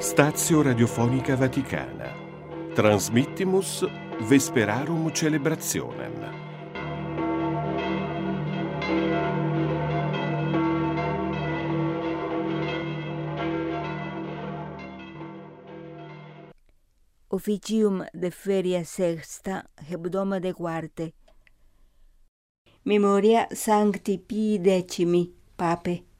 Stazio Radiofonica Vaticana. Transmittimus Vesperarum Celebrationem. Officium de feria sexta, hebdomade quarte. Memoria Sancti Pii X, Pape.